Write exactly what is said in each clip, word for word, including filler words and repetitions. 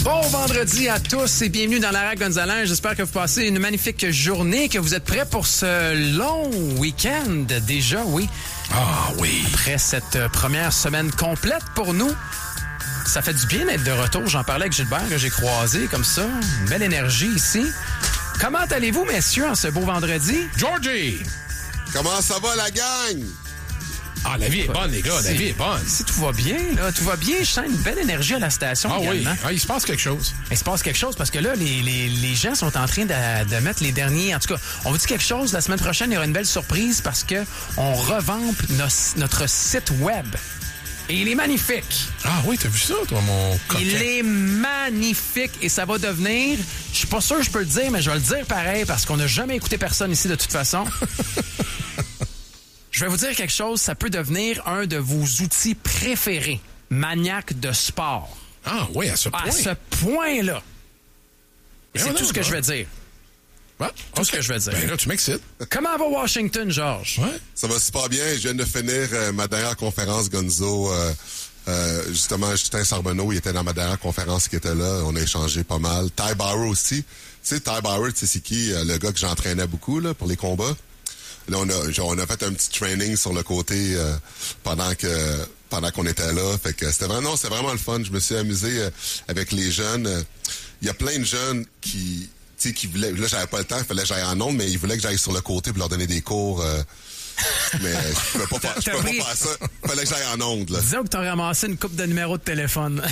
Bon vendredi à tous et bienvenue dans la Rack Gonzalez. J'espère que vous passez une magnifique journée, que vous êtes prêts pour ce long week-end déjà, oui. Ah oui. Après cette première semaine complète pour nous, ça fait du bien d'être de retour. J'en parlais avec Gilbert que j'ai croisé comme ça. Une belle énergie ici. Comment allez-vous, messieurs, en ce beau vendredi? Georgie! Comment ça va, la gang? Ah, la vie est bonne, les gars. La vie est bonne. Si tout va bien, là, tout va bien. Je sens une belle énergie à la station ah également. oui, ah, il se passe quelque chose. Il se passe quelque chose parce que là, les, les, les gens sont en train de, de mettre les derniers... En tout cas, on vous dit quelque chose. La semaine prochaine, il y aura une belle surprise parce que on revampe nos, notre site web. Et il est magnifique. Ah oui, t'as vu ça, toi, mon coquin? Il est magnifique et ça va devenir... Je suis pas sûr que je peux le dire, mais je vais le dire pareil parce qu'on n'a jamais écouté personne ici de toute façon. Je vais vous dire quelque chose, ça peut devenir un de vos outils préférés, maniaque de sport. Ah oui, à ce point. À ce point-là. Ben C'est non, tout ce que ben. je vais dire. Ouais, Tout ce que je veux dire. Ben là, tu m'excites. Comment va Washington, Georges? Ouais. Ça va super bien. Je viens de finir euh, ma dernière conférence, Gonzo. Euh, euh, justement, Justin Charbonneau, il était dans ma dernière conférence qui était là. On a échangé pas mal. Ty Bauer aussi. Tu sais, Ty Bauer, tu sais, c'est qui? Euh, le gars que j'entraînais beaucoup là, pour les combats. Là, on a, genre, on a fait un petit training sur le côté euh, pendant que pendant qu'on était là. Fait que c'était vraiment, non, c'était vraiment le fun. Je me suis amusé euh, avec les jeunes. Il y a plein de jeunes qui, tu sais, qui voulaient. Là, j'avais pas le temps, il fallait que j'aille en ondes, mais ils voulaient que j'aille sur le côté pour leur donner des cours. Euh, mais je pouvais pas faire, je pouvais pas faire ça. Il fallait que j'aille en ondes, là. Disons que tu as ramassé une coupe de numéros de téléphone.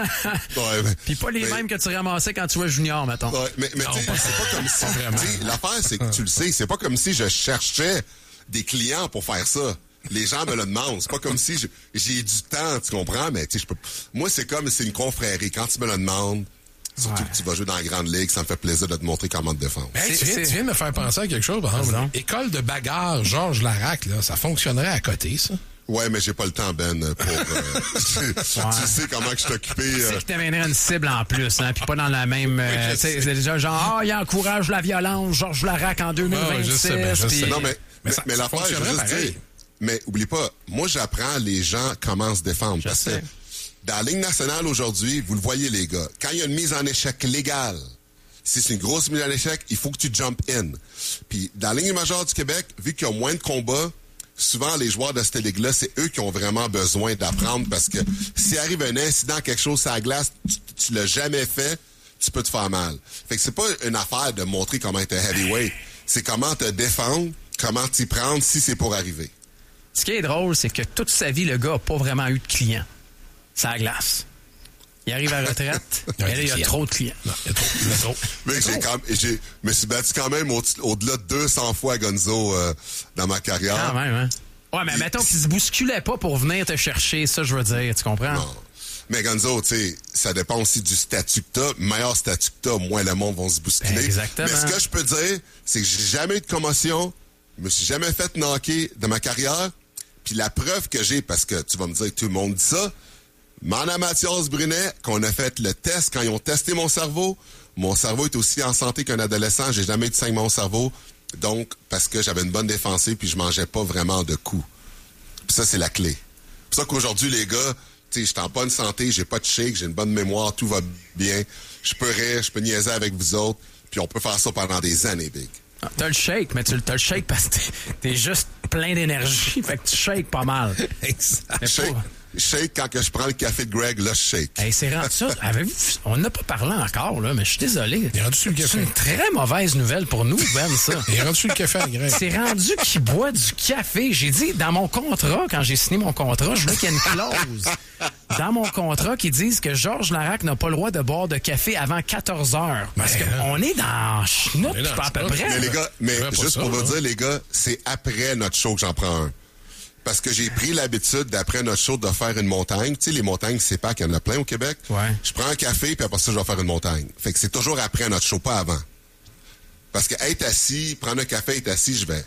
Ouais, mais, Puis pas les mais, mêmes que tu ramassais quand tu jouais junior, mettons. Ouais, mais mais tu sais, c'est pas comme si. Tu sais, l'affaire, c'est que tu le sais, c'est pas comme si je cherchais des clients pour faire ça. Les gens me le demandent. C'est pas comme si je- j'ai du temps, tu comprends, mais tu sais, je peux. Moi, c'est comme c'est une confrérie. Quand tu me le demandes, surtout Ouais. que tu vas jouer dans la grande ligue, ça me fait plaisir de te montrer comment te défendre. Hey, C'est- tu, viens, c'est- tu viens de me faire penser à quelque chose, par exemple. Vas-y. École de bagarre, Georges Larac, là, ça fonctionnerait à côté, ça? Ouais, mais j'ai pas le temps, Ben, pour. Euh, tu, tu sais comment que je suis occupé. euh, C'est que t'amènerais une cible en plus, hein, puis pas dans la même... euh, je tu sais, sais. c'est déjà genre, ah, il encourage la violence, Georges Larac en deux mille vingt-six. Ah, je sais, ben, je puis- sais. Non, mais, Mais mais, ça- mais ça l'affaire, je veux fonctionnerait juste pareil. dire, mais oublie pas, moi, j'apprends les gens comment se défendre. Je parce sais. que dans la Ligue nationale aujourd'hui, vous le voyez, les gars, quand il y a une mise en échec légale, si c'est une grosse mise en échec, il faut que tu jump in. Puis, dans la Ligue majeure du Québec, vu qu'il y a moins de combats, souvent, les joueurs de cette ligue-là, c'est eux qui ont vraiment besoin d'apprendre parce que s'il arrive un incident, quelque chose sur la glace, tu, tu l'as jamais fait, tu peux te faire mal. Fait que c'est pas une affaire de montrer comment être heavyweight. C'est comment te défendre, comment t'y prendre si c'est pour arriver. Ce qui est drôle, c'est que toute sa vie, le gars n'a pas vraiment eu de clients. C'est la glace. Il arrive à la retraite, Il y a mais là, il y a des trop de clients. Non, il y a trop. Il y a trop. Mais j'ai quand j'ai, me suis battu quand même au- au-delà de deux cents fois à Gonzo euh, dans ma carrière. Quand même, hein? Ouais, mais mettons qu'il se bousculait pas pour venir te chercher, ça, je veux dire, tu comprends? Non. Mais Gonzo, tu sais, ça dépend aussi du statut que t'as. Meilleur statut que t'as, moins le monde vont se bousculer. Exactement. Mais ce que je peux dire, c'est que j'ai jamais eu de commotion, je me suis jamais fait knocker de ma carrière. Puis la preuve que j'ai, parce que tu vas me dire que tout le monde dit ça, Mana Mathias Brunet, qu'on a fait le test, quand ils ont testé mon cerveau, mon cerveau est aussi en santé qu'un adolescent. J'ai jamais eu de sang dans mon cerveau. Donc, parce que j'avais une bonne défensive puis je mangeais pas vraiment de coups. Puis ça, c'est la clé. C'est pour ça qu'aujourd'hui, les gars, tu sais, je suis en bonne santé, j'ai pas de shake, j'ai une bonne mémoire, tout va bien. Je peux rire, je peux niaiser avec vous autres, puis on peut faire ça pendant des années, Big. Ah, t'as le shake, mais tu t'as le shake parce que t'es, t'es juste plein d'énergie, fait que tu shakes pas mal. Exact. Mais Shake, pas- shake quand que je prends le café de Greg, là, je shake. Hey, c'est rendu ça. Avez-vous... On n'a pas parlé encore, là, mais je suis désolé. Il est rendu sur le C'est café. une très mauvaise nouvelle pour nous, Ben, ça. Il est rendu sur le café à Greg. C'est rendu qu'il boit du café. J'ai dit, dans mon contrat, quand j'ai signé mon contrat, je voulais qu'il y ait une clause dans mon contrat qui dise que Georges Larac n'a pas le droit de boire de café avant quatorze heures. Parce Ben, qu'on est dans chenoute, On est dans pas à peu chenoute. près. Mais les gars, mais Ouais, pas juste ça, pour vous là. dire, les gars, c'est après notre show que j'en prends un. Parce que j'ai pris l'habitude, d'après notre show, de faire une montagne. Tu sais, les montagnes, c'est pas qu'il y en a plein au Québec. Ouais. Je prends un café, puis après ça, je vais faire une montagne. Fait que c'est toujours après notre show, pas avant. Parce que être assis, prendre un café, être assis, je vais...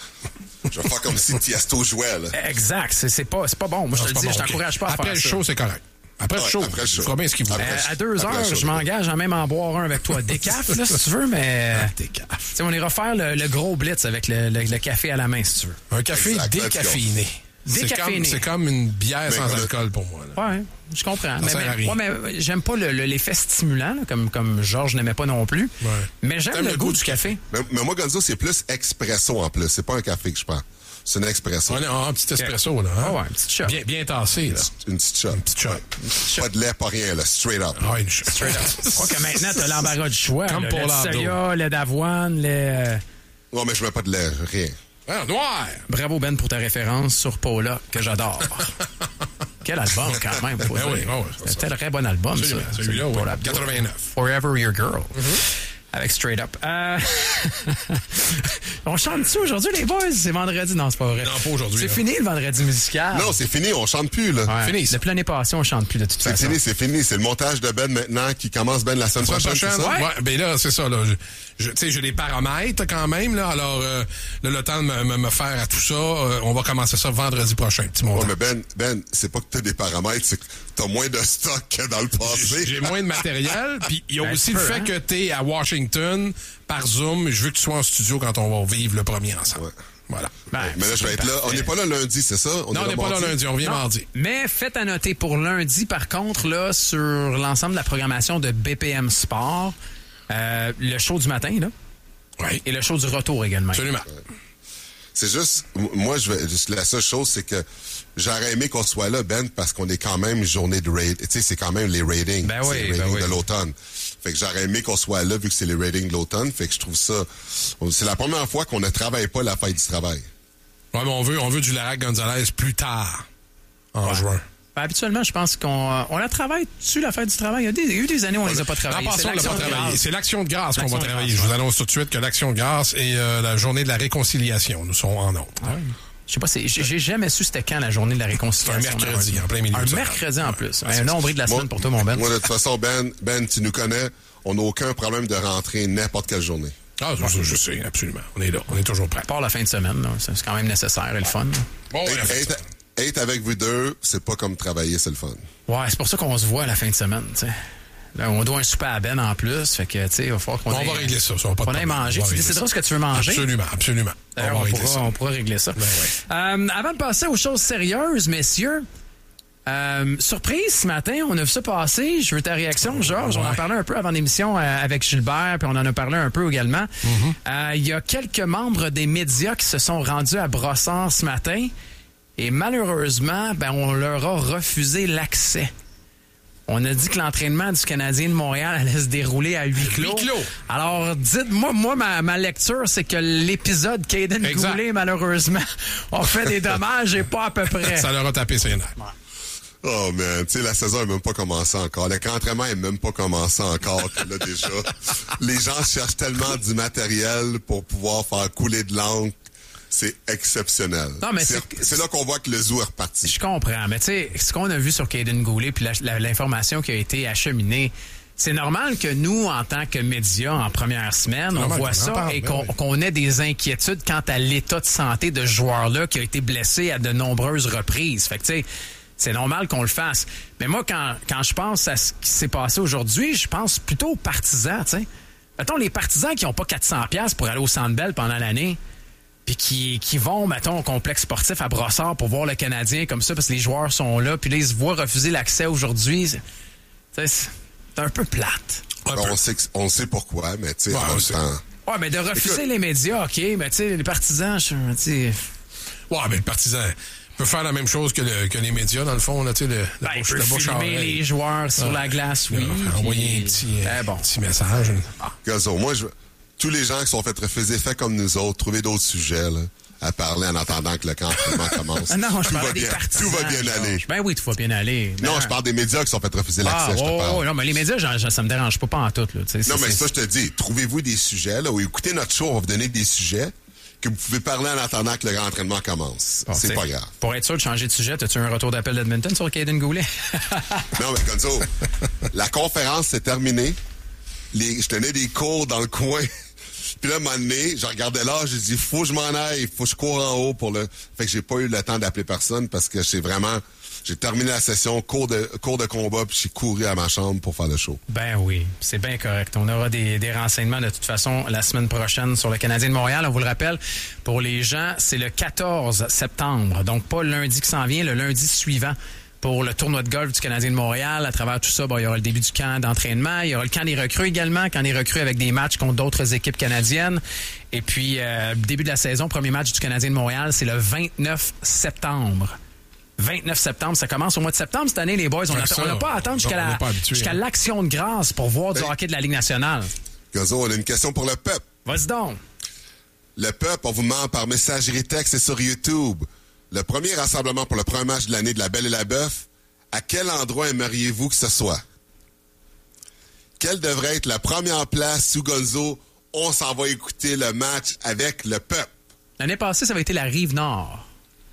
Je vais faire comme si Tiesto jouait, là. Exact. C'est, c'est, pas, c'est pas bon. Moi, je te Non, le c'est pas dis, bon, je ok. t'encourage pas à Après faire le ça. show, c'est correct. Après le Ouais, show, après le il show. fera bien ce qu'il voudra. Après- Euh, à deux Après heures, la chose, je m'engage à même en boire un avec toi. Décaf, là, si tu veux, mais... Décaf. Tu sais, on ira faire le, le gros blitz avec le, le- le café à la main, si tu veux. Un café Exact, let's go. décaféiné. C'est décaféiné. comme, c'est comme une bière Mais sans comme- alcool pour moi. Là. Ouais, je comprends. Ça Mais, sert à mais, rien. ouais, mais j'aime pas le- le- l'effet stimulant, là, comme, comme Georges n'aimait pas non plus. Ouais. Mais j'aime T'aimes le, goût du café. Mais, mais moi, Gonzo, c'est plus expresso en plus. C'est pas un café que je prends. C'est un expresso. On est en petit espresso, là. Hein? Ah ouais, un petit shot. Bien, bien tassé, là. Une petite shot. Une petite shot. Pas de lait, pas rien, là. Straight up. Ah, une shot. Straight up. Je crois que maintenant, t'as l'embarras du choix. Comme là, pour lait de l'abdo. soya, lait d'avoine, lait... Non, mais je mets pas de lait, rien. Ah, noir! Bravo, Ben, pour ta référence sur Paula, que j'adore. Quel album, quand même. Faut Ben dire. oui, oui, c'est C'était un très bon album, Absolument, ça. celui-là, oui. Paula Abdul. quatre-vingt-neuf. Forever Your Girl. Avec Straight Up. Euh... on chante-tu aujourd'hui, les boys? C'est vendredi? Non, c'est pas vrai. Non, pas aujourd'hui, C'est là. fini, le vendredi musical. Non, c'est fini, on chante plus, là. Ouais. fini, ça. Depuis l'année passée, on chante plus de toute C'est façon. fini, c'est fini. C'est le montage de Ben maintenant qui commence Ben la semaine La semaine prochaine, prochaine, c'est ça? ouais. Ben là, c'est ça, là. Je, je- tu sais, j'ai des paramètres quand même, là. Alors, euh, là, le temps de me, me, me faire à tout ça, euh, on va commencer ça vendredi prochain, petit Ouais, montant. mais Ben, Ben, c'est pas que t'as des paramètres, c'est que t'as moins de stock que dans le J'ai passé. j'ai moins de matériel, puis il y a Ben, aussi tu le peux, fait hein? que t'es à Washington par Zoom. Je veux que tu sois en studio quand on va vivre le premier ensemble. Ouais. Voilà. Ben, Mais là, je vais être là. On n'est pas là lundi, c'est ça? non, on n'est pas là lundi, on revient Non. mardi. Mais faites à noter pour lundi, par contre, là, sur l'ensemble de la programmation de B P M Sport, euh, le show du matin, là, Oui, et le show du retour également. absolument. C'est juste, m- moi, je vais, juste- la seule chose, c'est que j'aurais aimé qu'on soit là, Ben, parce qu'on est quand même journée de raid. Tu sais, c'est quand même les ratings. Ben c'est oui, les ben ratings oui. de l'automne. Fait que j'aurais aimé qu'on soit là, vu que c'est les ratings de l'automne. Fait que je trouve ça, c'est la première fois qu'on ne travaille pas la fête du travail. Ouais, mais on veut, on veut du Larac Gonzalez plus tard, en juin. Ben, habituellement, je pense qu'on euh, on la travaille dessus, la fête du travail. Il y a, des, il y a eu des années où on les a pas En travaillés. passant, C'est on l'a pas l'action de travaillé. grâce. C'est l'action de grâce qu'on L'action va de travailler. grâce, Je vous ouais. annonce tout de suite que l'action de grâce et euh, la journée de la réconciliation, nous sont en ordre. Je sais pas, c'est- j'ai j'ai jamais su c'était quand la journée de la réconciliation. C'est un mercredi, en plein milieu Un de semaine. mercredi en plus. Ouais, un c'est nombril de la Moi- semaine pour toi, mon Ben. Moi, de toute façon, Ben, Ben, tu nous connais. On n'a aucun problème de rentrer n'importe quelle journée. Ah, je, je- je sais, absolument. On est là, on est toujours prêt. À part la fin de semaine, là, c'est c'est quand même nécessaire et le fun. Bon, Être, on a fait être- ça. être avec vous deux, c'est pas comme travailler, c'est le fun. Ouais, c'est pour ça qu'on se voit à la fin de semaine, tu sais. Là, on doit un souper à Ben en plus, fait que, tu sais, il va falloir qu'on On aille- va régler ça, ça va pas de On aille problème. manger. On va Tu régler décideras ça. ce que tu veux manger. Absolument, absolument. On D'ailleurs, va on, régler pourra, ça. on pourra régler ça. Ben Euh, avant de passer aux choses sérieuses, messieurs, euh, surprise ce matin, on a vu ça passer. Je veux ta réaction, Georges. On en Ouais. parlait un peu avant l'émission euh, avec Gilbert, puis on en a parlé un peu également. Mm-hmm. Euh, Il y a quelques membres des médias qui se sont rendus à Brossard ce matin et malheureusement, ben, on leur a refusé l'accès. On a dit que l'entraînement du Canadien de Montréal allait se dérouler à huis clos. Huis clos. Alors, dites-moi, moi, ma, ma lecture, c'est que l'épisode Caden Exact. Goulet, malheureusement, a fait des dommages et pas à peu près. Ça leur a tapé ses nerfs. Oh, man, tu sais, la saison n'est même pas commencée encore. Le camp d'entraînement est même pas commencé encore, que là, déjà. Les gens cherchent tellement du matériel pour pouvoir faire couler de l'encre. C'est exceptionnel. Non, mais c'est, c'est- c'est là qu'on voit que le zoo est reparti. Je comprends, mais tu sais, ce qu'on a vu sur Caden Goulet puis la- la- l'information qui a été acheminée, c'est normal que nous, en tant que médias, en première semaine, on Normal voit qu'on en ça parle, et ben qu'on oui. qu'on ait des inquiétudes quant à l'état de santé de ce joueur-là qui a été blessé à de nombreuses reprises. Fait que, tu sais, c'est normal qu'on le fasse. Mais moi, quand, quand je pense à ce qui s'est passé aujourd'hui, je pense plutôt aux partisans, tu sais. Mettons, les partisans qui n'ont pas quatre cents dollars pour aller au Centre Bell pendant l'année, puis qui, qui vont, mettons, au complexe sportif à Brossard pour voir le Canadien comme ça, parce que les joueurs sont là, puis là, ils se voient refuser l'accès aujourd'hui. C'est, tu sais, c'est un peu plate. Un Alors, peu. on sait, que- on sait pourquoi, mais tu sais, Ouais, en on même sait. temps... Ouais, mais de refuser Écoute. les médias, OK, mais tu sais, les partisans, je, tu sais, Ouais, mais le partisan peut faire la même chose que, le- que les médias, dans le fond, là, tu sais, le, ben, la il bouche, peut la bouche à filmer oreille. les joueurs sur Ouais. la glace, oui. Ouais, envoyer puis- un petit, euh, Ben bon. petit message. Gazo, moi, je, tous les gens qui sont fait refuser, fait comme nous autres, trouver d'autres sujets, là, à parler en attendant que le camp d'entraînement commence. Ah non, je tout parlais va des bien, partisans. tout va bien Georges. aller. Ben oui, tout va bien aller. Non, Ben, je parle des médias qui sont fait refuser l'accès, Ah, je te oh, parle. oh, non, mais les médias, j'en- j'en- ça me dérange pas, pas en tout, là. tu sais, Non, c'est- mais c'est- ça, je te dis, trouvez-vous des sujets, là, ou écoutez notre show, on va vous donner des sujets que vous pouvez parler en attendant que le entraînement commence. Bon, c'est t'sais, pas grave. Pour être sûr de changer de sujet, as-tu un retour d'appel d'Edmonton sur Caden Goulet? Non, mais Gonzo, la conférence s'est terminée. Les, je tenais des cours dans le coin. Puis là, à un moment donné, je regardais l'heure, j'ai dit, faut que je m'en aille, faut que je cours en haut pour le... Fait que j'ai pas eu le temps d'appeler personne parce que c'est vraiment... j'ai terminé la session, cours de, cours de combat, puis j'ai couru à ma chambre pour faire le show. Ben oui, c'est bien correct. On aura des, des renseignements de toute façon la semaine prochaine sur le Canadien de Montréal. On vous le rappelle, pour les gens, c'est le quatorze septembre. Donc, pas le lundi qui s'en vient, le lundi suivant. Pour le tournoi de golf du Canadien de Montréal. À travers tout ça, bon, il y aura le début du camp d'entraînement. Il y aura le camp des recrues également, camp des recrues avec des matchs contre d'autres équipes canadiennes. Et puis, euh, début de la saison, premier match du Canadien de Montréal, c'est le vingt-neuf septembre. vingt-neuf septembre, ça commence au mois de septembre cette année, les boys. On n'a pas à attendre jusqu'à, la, jusqu'à l'Action de grâce pour voir du hey. hockey de la Ligue nationale. Gozo, on a une question pour le peuple. Vas-y donc. Le peuple, on vous demande par messagerie texte et sur YouTube. Le premier rassemblement pour le premier match de l'année de la Belle et la Bœuf, à quel endroit aimeriez-vous que ce soit? Quelle devrait être la première place sous Gonzo? On s'en va écouter le match avec le peuple. L'année passée, ça avait été la Rive-Nord.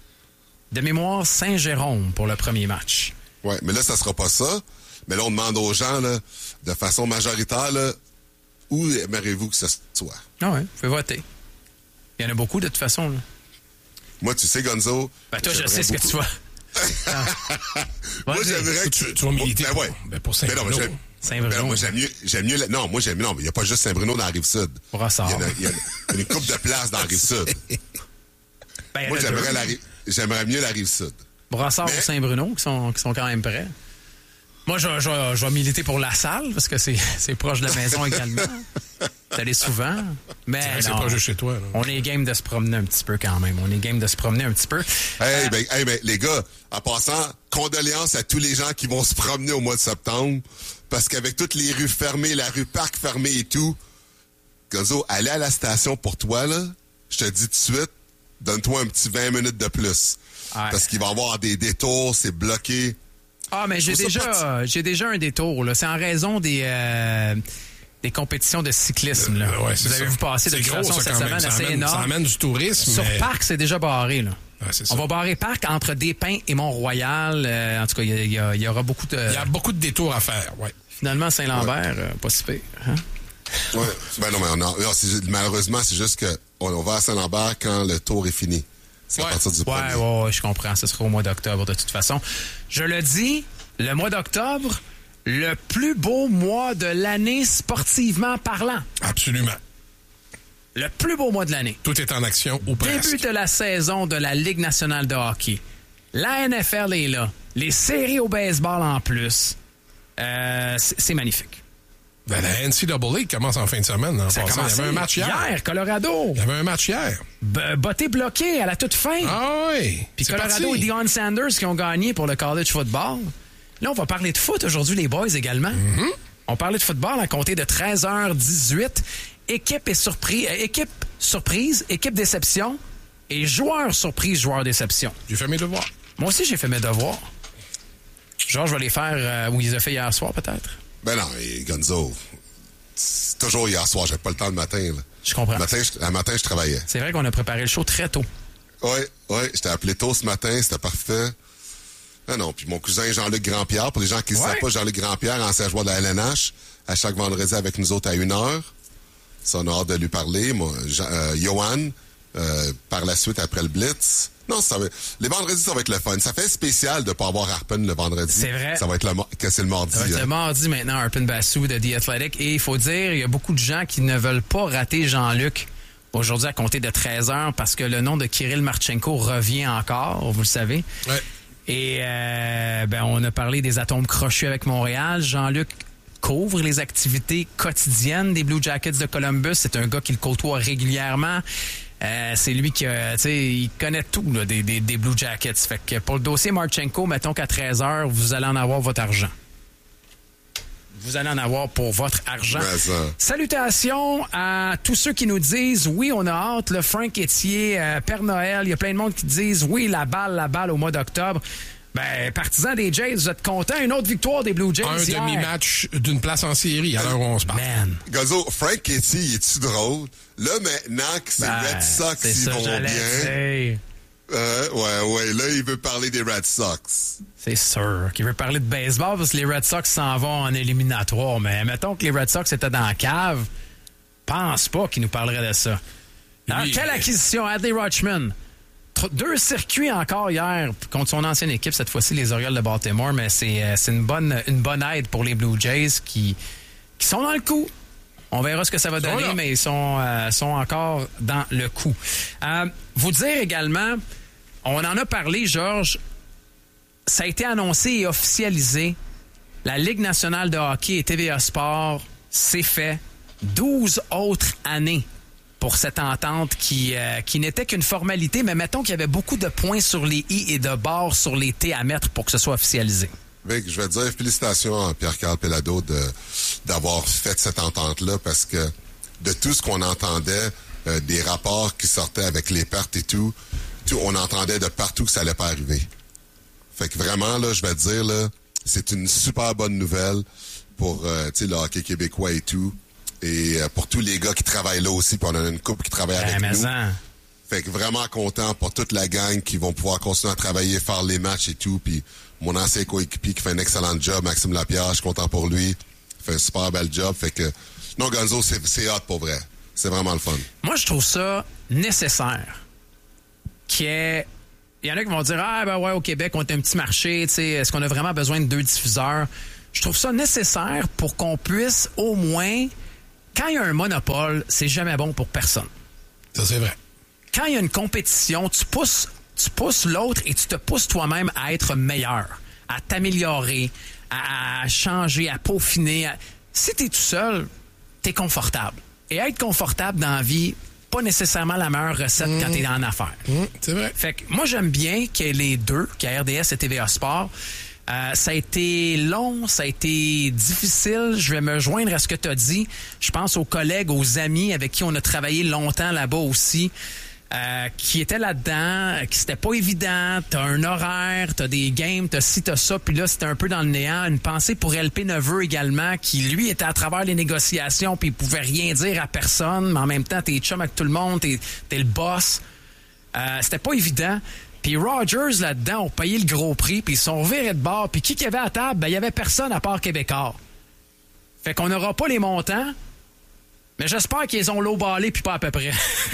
De mémoire, Saint-Jérôme pour le premier match. Oui, mais là, ça sera pas ça. Mais là, on demande aux gens, là, de façon majoritaire, là, où aimeriez-vous que ce soit? Ah oui, vous pouvez voter. Il y en a beaucoup, de toute façon, là. Moi, tu sais, Gonzo... Ben toi, je sais ce beaucoup. que tu vas... ah. Moi, j'aimerais que... Tu, tu vas militer ben, ouais. ben pour Saint-Bruno. Ben Saint-Bruno. Ben non, moi, j'aime mieux... J'aime mieux la... Non, moi, j'aime mieux... Non, mais il n'y a pas juste Saint-Bruno dans la Rive-Sud. Brassard. Il y, a, il y a une couple de places dans la Rive-Sud. Ben, moi, j'aimerais, la... j'aimerais mieux la Rive-Sud. Brassard mais... ou Saint-Bruno, qui sont, qui sont quand même prêts. Moi, je, je, je vais militer pour La Salle, parce que c'est, c'est proche de la maison également. T'allais souvent. Mais c'est, non, c'est pas juste chez toi. Là. On est game de se promener un petit peu quand même. On est game de se promener un petit peu. Hey, euh... ben, hey, ben, les gars, en passant, condoléances à tous les gens qui vont se promener au mois de septembre, parce qu'avec toutes les rues fermées, la rue Parc fermée et tout, Gozo, aller à la station pour toi, là, je te dis tout de suite, donne-toi un petit vingt minutes de plus. Ouais. Parce qu'il va y avoir des détours, c'est bloqué. Ah, mais j'ai déjà, j'ai déjà un détour, là. C'est en raison des, euh, des compétitions de cyclisme, là. Euh, ouais, Vous avez ça. vu passer de toute façon ça, cette semaine, ça assez amène, énorme. Ça amène du tourisme. Sur mais... Parc, c'est déjà barré, là. Ah, c'est ça. On va barrer Parc entre Despins et Mont-Royal. Euh, en tout cas, il y, y, y aura beaucoup de... Il y a beaucoup de détours à faire, oui. Finalement, Saint-Lambert, ouais. euh, pas si pire. Hein? Oui. Ben non, mais on a, non, c'est, malheureusement, c'est juste que on, on va à Saint-Lambert quand le tour est fini. C'est ouais. à partir du ouais, premier. Ouais, ouais, je comprends. Ce sera au mois d'octobre, de toute façon. Je le dis, le mois d'octobre, le plus beau mois de l'année sportivement parlant. Absolument. Le plus beau mois de l'année. Tout est en action ou presque. Début de la saison de la Ligue nationale de hockey. La N F L est là. Les séries au baseball en plus. Euh, c'est, c'est magnifique. Ben, la N C double A commence en fin de semaine. En Ça a passant. commencé Il y avait un match hier. Hier, Colorado. Il y avait un match hier. B- botté bloqué à la toute fin. Ah oui. Puis Colorado parti. et Deion Sanders qui ont gagné pour le college football. Là, on va parler de foot aujourd'hui, les boys, également. Mm-hmm. On parlait de football à compter de treize heures dix-huit. Équipe et surprise, euh, équipe surprise, équipe déception et joueur surprise, joueur déception. J'ai fait mes devoirs. Moi aussi, j'ai fait mes devoirs. Genre, je vais les faire euh, où ils les ont fait hier soir, peut-être. Ben non, et Gonzo, c'est toujours hier soir, j'avais pas le temps le matin. Là. Je comprends. Le matin, je, le matin, je travaillais. C'est vrai qu'on a préparé le show très tôt. Oui, oui, je t'ai appelé tôt ce matin, c'était parfait. Ah non, puis mon cousin Jean-Luc Grandpierre, pour les gens qui ne ouais. savent pas, Jean-Luc Grandpierre, ancien joueur de la L N H, à chaque vendredi avec nous autres à une heure. Ça, on a hâte de lui parler. Moi, Jean, euh, Johan, euh, par la suite, après le Blitz. Non, ça va, les vendredis, ça va être le fun. Ça fait spécial de ne pas avoir Harpen le vendredi. C'est vrai. Ça va être le, que c'est le mardi. Ça va être hein. le mardi maintenant, Harpen Bassou de The Athletic. Et il faut dire, il y a beaucoup de gens qui ne veulent pas rater Jean-Luc aujourd'hui à compter de treize heures parce que le nom de Kirill Marchenko revient encore, vous le savez. Ouais. Et euh, ben, on a parlé des atomes crochus avec Montréal. Jean-Luc couvre les activités quotidiennes des Blue Jackets de Columbus. C'est un gars qui le côtoie régulièrement. Euh, c'est lui qui, euh, tu sais, il connaît tout là, des, des, des Blue Jackets. Fait que pour le dossier Marchenko, mettons qu'à treize heures, vous allez en avoir votre argent. Vous allez en avoir pour votre argent. Ben Salutations à tous ceux qui nous disent oui, on a hâte. Le Frank Etier, euh, Père Noël, il y a plein de monde qui disent oui, la balle, la balle au mois d'octobre. Ben, partisans des Jays, vous êtes contents? Une autre victoire des Blue Jays Un hier. demi-match d'une place en série à l'heure où on se parle. Man. Gonzo, Frank Etier, il est-tu drôle? Là, maintenant que c'est Ben, Red Sox, c'est ils ça, vont j'allais bien. dire. Euh, ouais, ouais, là, il veut parler des Red Sox. C'est sûr qu'il veut parler de baseball parce que les Red Sox s'en vont en éliminatoire. Mais mettons que les Red Sox étaient dans la cave, pense pas qu'il nous parlerait de ça. Alors, Oui, quelle mais... acquisition? Adley Rutschman. deux circuits encore hier contre son ancienne équipe, cette fois-ci les Orioles de Baltimore, mais c'est, c'est une, bonne, une bonne aide pour les Blue Jays qui, qui sont dans le coup. On verra ce que ça va donner, voilà. mais ils sont, euh, sont encore dans le coup. Euh, vous dire également, on en a parlé, Georges, ça a été annoncé et officialisé. La Ligue nationale de hockey et T V A Sport, c'est fait. douze autres années pour cette entente qui, euh, qui n'était qu'une formalité, mais mettons qu'il y avait beaucoup de points sur les i et de barres sur les t à mettre pour que ce soit officialisé. Vic, je vais te dire félicitations à Pierre-Carl Pelado de, d'avoir fait cette entente-là parce que de tout ce qu'on entendait, euh, des rapports qui sortaient avec les pertes et tout, tout, on entendait de partout que ça allait pas arriver. Fait que vraiment, là, je vais te dire, là, c'est une super bonne nouvelle pour euh, tu sais, le hockey québécois et tout. Et euh, pour tous les gars qui travaillent là aussi, puis on a une couple qui travaille avec ben, nous. En... Fait que vraiment content pour toute la gang qui vont pouvoir continuer à travailler, faire les matchs et tout. Puis mon ancien coéquipier qui fait un excellent job, Maxime Lapierre, je suis content pour lui. Il fait un super bel job. Fait que, non, Gonzo, c'est, c'est hot pour vrai. C'est vraiment le fun. Moi, je trouve ça nécessaire. Qui est... Il y en a qui vont dire « Ah, ben ouais, au Québec, on est un petit marché. Est-ce qu'on a vraiment besoin de deux diffuseurs? » Je trouve ça nécessaire pour qu'on puisse au moins... Quand il y a un monopole, c'est jamais bon pour personne. Ça, c'est vrai. Quand il y a une compétition, tu pousses, tu pousses l'autre et tu te pousses toi-même à être meilleur, à t'améliorer, à changer, à peaufiner. À... Si t'es tout seul, t'es confortable. Et être confortable dans la vie, pas nécessairement la meilleure recette mmh. quand t'es en affaires. Mmh, c'est vrai. Fait que moi, j'aime bien qu'il y ait les deux, qu'il y ait R D S et T V A Sport. Euh, ça a été long, ça a été difficile. Je vais me joindre à ce que tu as dit. Je pense aux collègues, aux amis avec qui on a travaillé longtemps là-bas aussi, euh, qui étaient là-dedans, qui c'était pas évident. T'as un horaire, t'as des games, t'as ci, t'as ça, puis là, c'était un peu dans le néant. Une pensée pour L P Neveu également, qui, lui, était à travers les négociations, puis il pouvait rien dire à personne, mais en même temps, t'es chum avec tout le monde, t'es, t'es le boss. Euh, c'était pas évident. Puis Rogers, là-dedans, ont payé le gros prix, puis ils sont virés de bord. Puis qui qu'il y avait à table? Ben, il y avait personne à part Québécois. Fait qu'on n'aura pas les montants, mais j'espère qu'ils ont lowballé, puis pas à peu près.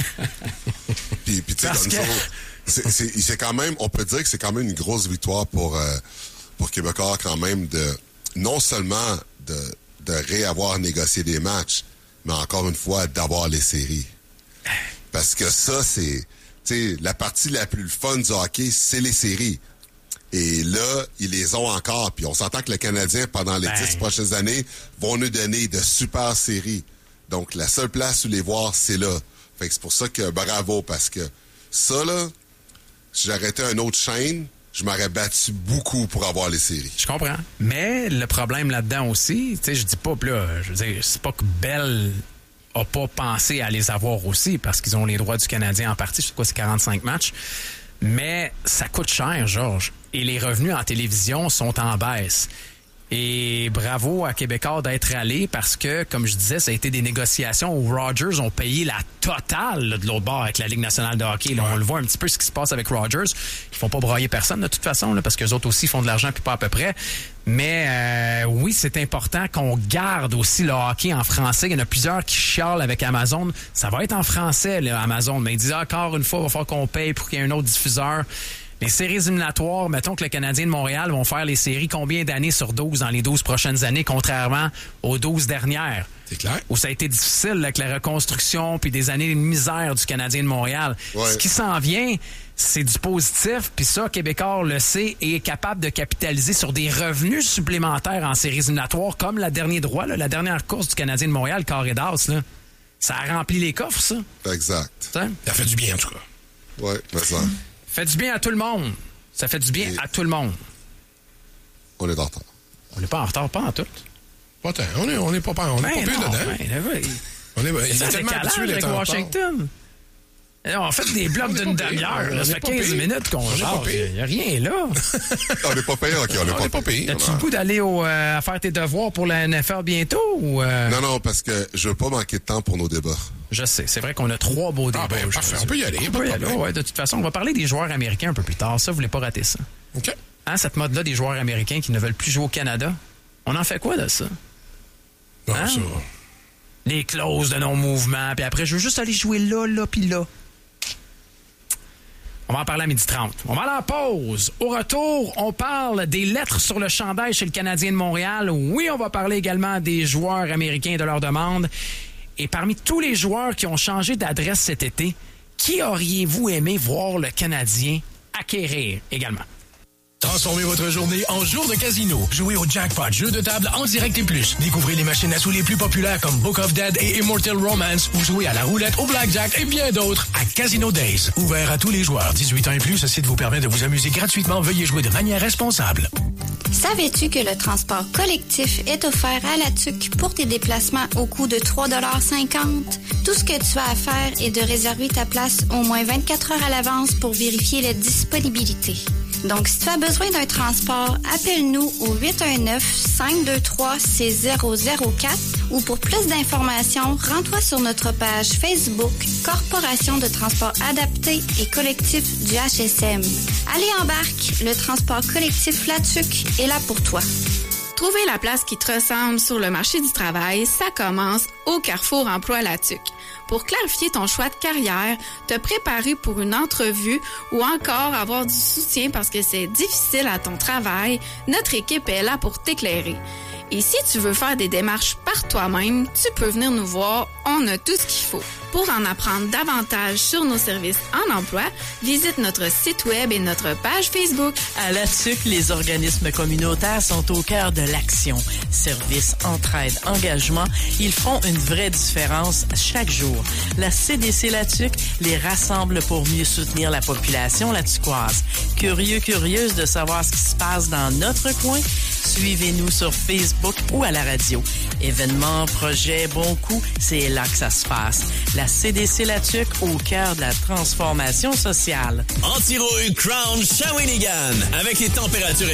puis, puis tu sais, Gonzo, que... c'est, c'est, c'est quand même, on peut dire que c'est quand même une grosse victoire pour, euh, pour Québécois, quand même, de non seulement de, de réavoir négocié des matchs, mais encore une fois, d'avoir les séries. Parce que ça, c'est... T'sais, la partie la plus fun du hockey, c'est les séries. Et là, ils les ont encore. Puis on s'entend que le Canadien, pendant les dix ben. prochaines années, vont nous donner de super séries. Donc, la seule place où les voir, c'est là. Fait que c'est pour ça que bravo, parce que ça, là, si j'arrêtais une autre chaîne, je m'aurais battu beaucoup pour avoir les séries. Je comprends. Mais le problème là-dedans aussi, tu sais, je dis pas, là, je veux dire, c'est pas que Bell a pas pensé à les avoir aussi parce qu'ils ont les droits du Canadien en partie. Je sais quoi, c'est quarante-cinq matchs. Mais ça coûte cher, Georges. Et les revenus en télévision sont en baisse. Et bravo à Québécois d'être allé parce que, comme je disais, ça a été des négociations où Rogers ont payé la totale là, de l'autre bord avec la Ligue nationale de hockey. Là, on le voit un petit peu ce qui se passe avec Rogers. Ils font pas broyer personne de toute façon là, parce qu'eux autres aussi font de l'argent puis pas à peu près. Mais euh, oui, c'est important qu'on garde aussi le hockey en français. Il y en a plusieurs qui chialent avec Amazon. Ça va être en français, là, Amazon. Mais ils disent encore une fois, il va falloir qu'on paye pour qu'il y ait un autre diffuseur. Les séries éliminatoires, mettons que le Canadien de Montréal vont faire les séries combien d'années sur douze dans les douze prochaines années, contrairement aux douze dernières? C'est clair. Où ça a été difficile avec la reconstruction puis des années de misère du Canadien de Montréal. Ouais. Ce qui s'en vient, c'est du positif, puis ça, Québécois le sait et est capable de capitaliser sur des revenus supplémentaires en séries éliminatoires, comme la dernière droit, là, la dernière course du Canadien de Montréal, Carré d'As, là. Ça a rempli les coffres, ça. Exact. T'sais? Ça fait du bien, en tout cas. Oui, mais ça. Ça fait du bien à tout le monde. Ça fait du bien et à tout le monde. On est en retard. On n'est pas en retard, pas en tout. Pas tant. On n'est on est pas, on est ben pas plus dedans. Ben, ben, on est, il est tellement habitué d'être en Washington. On fait des blocs d'une demi-heure. Ça fait quinze minutes qu'on jase. Il n'y a rien là. On n'est pas payé, OK. On n'est pas payé. As-tu le goût d'aller au, euh, à faire tes devoirs pour la N F L bientôt? Ou euh... Non, non, parce que je veux pas manquer de temps pour nos débats. Je sais. C'est vrai qu'on a trois beaux débats. Ah ben, parfait. On peut y aller. On peut y aller, ouais, de toute façon. On va parler des joueurs américains un peu plus tard. Ça, vous voulez pas rater ça. OK. Hein, cette mode-là des joueurs américains qui ne veulent plus jouer au Canada. On en fait quoi de ça? Non, hein? ça... Les clauses de non-mouvement. Puis après, je veux juste aller jouer là, là, puis là. On va en parler à midi trente. On va aller en pause. Au retour, on parle des lettres sur le chandail chez le Canadien de Montréal. Oui, on va parler également des joueurs américains et de leurs demandes. Et parmi tous les joueurs qui ont changé d'adresse cet été, qui auriez-vous aimé voir le Canadien acquérir également? Transformez votre journée en jour de casino. Jouez au Jackpot, jeu de table en direct et plus. Découvrez les machines à sous les plus populaires comme Book of Dead et Immortal Romance ou jouez à la roulette, au blackjack et bien d'autres à Casino Days. Ouvert à tous les joueurs. dix-huit ans et plus, ce site vous permet de vous amuser gratuitement. Veuillez jouer de manière responsable. Savais-tu que le transport collectif est offert à la T U C pour tes déplacements au coût de trois dollars cinquante? Tout ce que tu as à faire est de réserver ta place au moins vingt-quatre heures à l'avance pour vérifier la disponibilité. Donc, si tu as besoin d'un transport, appelle-nous au huit un neuf, cinq deux trois, six zéro zéro quatre ou pour plus d'informations, rends-toi sur notre page Facebook Corporation de transport adapté et collectif du H S M. Allez, embarque, le transport collectif La T U C est là pour toi. Trouver la place qui te ressemble sur le marché du travail, ça commence au Carrefour Emploi La T U C. Pour clarifier ton choix de carrière, te préparer pour une entrevue ou encore avoir du soutien parce que c'est difficile à ton travail, notre équipe est là pour t'éclairer. Et si tu veux faire des démarches par toi-même, tu peux venir nous voir, on a tout ce qu'il faut. Pour en apprendre davantage sur nos services en emploi, visite notre site web et notre page Facebook. À la T U C, les organismes communautaires sont au cœur de l'action. Service, entraide, engagement, ils font une vraie différence chaque jour. La C D C La T U C les rassemble pour mieux soutenir la population latucoise. Curieux, curieuse de savoir ce qui se passe dans notre coin? Suivez-nous sur Facebook ou à la radio. Événements, projets, bons coups, c'est là que ça se passe. La C D C La T U C au cœur de la transformation sociale. Anti-rouille Crown Shawinigan. Avec les températures